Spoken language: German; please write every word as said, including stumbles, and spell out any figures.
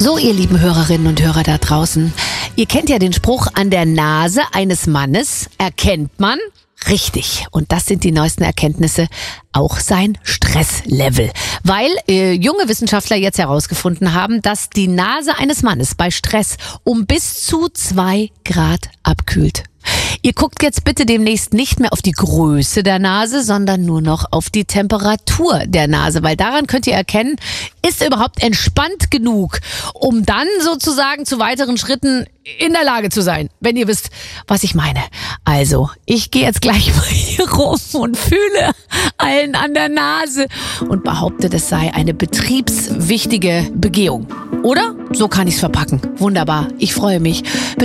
So, ihr lieben Hörerinnen und Hörer da draußen, ihr kennt ja den Spruch, an der Nase eines Mannes erkennt man, richtig, und das sind die neuesten Erkenntnisse, auch sein Stresslevel. Weil äh, junge Wissenschaftler jetzt herausgefunden haben, dass die Nase eines Mannes bei Stress um bis zu zwei Grad abkühlt. Ihr guckt jetzt bitte demnächst nicht mehr auf die Größe der Nase, sondern nur noch auf die Temperatur der Nase, weil daran könnt ihr erkennen, ist er überhaupt entspannt genug, um dann sozusagen zu weiteren Schritten in der Lage zu sein, wenn ihr wisst, was ich meine. Also, ich gehe jetzt gleich mal hier rum und fühle allen an der Nase und behaupte, das sei eine betriebswichtige Begehung. Oder? So kann ich's verpacken. Wunderbar. Ich freue mich.